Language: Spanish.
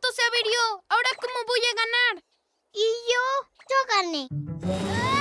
se averió. ¿Ahora cómo voy a ganar? ¿Y yo? Yo gané.